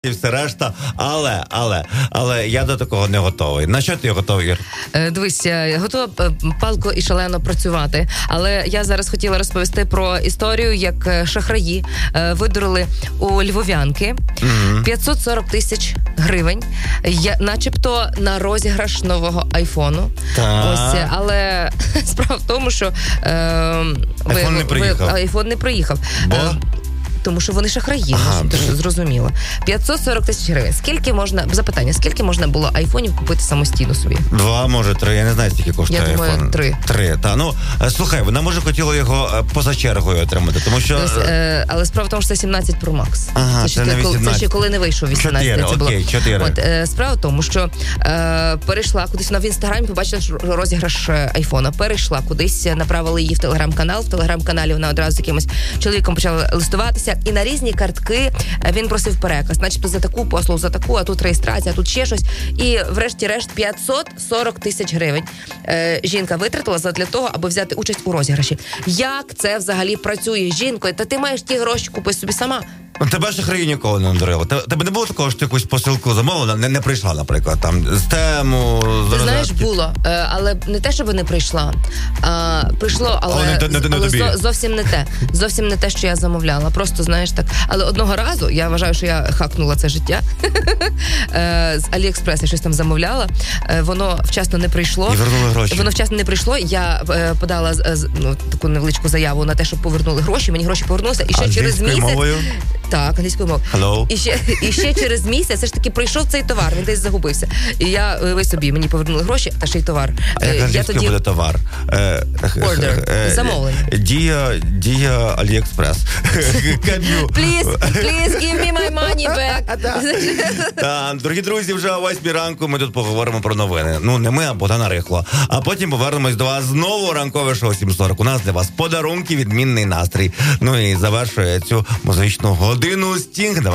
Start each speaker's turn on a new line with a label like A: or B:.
A: і все решта, але я до такого не готовий. На що ти готовий, Ір?
B: Дивись, я готова палко і шалено працювати, але я зараз хотіла розповісти про історію, як шахраї видурили у львов'янки 540 тисяч гривень, начебто на розіграш нового айфону. Ось, але справа в тому, що айфон не приїхав.
A: Бо?
B: Тому що вони шахраї, ти ж зрозуміла. 540 тисяч гривень. Скільки можна було айфонів купити самостійно собі?
A: 2, може 3, я не знаю, скільки коштує айфон.
B: Я думаю, 3.
A: 3, та. Ну, слухай, вона може хотіла його поза чергою отримати, тому що...
B: Але справа в тому, що це 17 Pro Max.
A: Ага, це не 18.
B: Це ще коли не вийшов 18.
A: 4, окей, 4.
B: Справа в тому, що перейшла кудись, вона в Інстаграмі побачила розіграш айфона. Перейшла кудись, направили її в Телеграм-канал. В Телеграм-каналі вона одразу з якимось чоловіком почала листуватися. І на різні картки він просив переказ. Начебто за таку послугу, за таку, а тут реєстрація, а тут ще щось. І врешті-решт 540 тисяч гривень жінка витратила для того, аби взяти участь у розіграші. Як це взагалі працює? Жінко, та ти маєш ті гроші, купи собі сама.
A: Тебе шахраї ніколи не надурили. Тебе не було такого, що ти якусь посилку замовила, не прийшла, наприклад, там, з тему, з
B: ти
A: розрядки?
B: Знаєш, було, але не те, щоб не прийшла. Прийшло, але зовсім не те, що я замовляла. Просто, знаєш, так. Але одного разу, я вважаю, що я хакнула це життя, з Аліекспрес я щось там замовляла, воно вчасно не прийшло.
A: І вернули гроші.
B: Воно вчасно не прийшло, я подала таку невеличку заяву на те, щоб повернули гроші, мені гроші повернулися, і ще через місяць...
A: мовою?
B: Так, англійською мовою.
A: Hello.
B: І ще через місяць все ж таки прийшов цей товар, він десь загубився. І ви собі, мені повернули гроші, та ще й товар.
A: Як буде товар?
B: Order. Замовлення.
A: Дія Аліекспрес.
B: Please give me my money back.
A: Дорогі друзі, вже о 8 ранку ми тут поговоримо про новини. Ну, не ми, а Богдана Рихло. А потім повернемось до вас знову ранкове шоу 7:40. У нас для вас подарунки, відмінний настрій. Ну і завершує цю музичну годину Стінг.